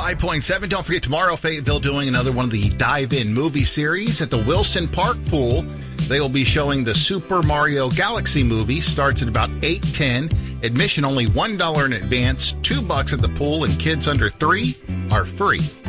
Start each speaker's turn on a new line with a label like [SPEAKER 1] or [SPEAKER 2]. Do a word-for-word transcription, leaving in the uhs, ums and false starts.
[SPEAKER 1] five point seven. Don't forget, tomorrow, Fayetteville doing another one of the Dive-In movie series at the Wilson Park Pool. They will be showing the Super Mario Galaxy movie. Starts at about eight ten. Admission only one dollar in advance, two bucks at the pool, and kids under three are free.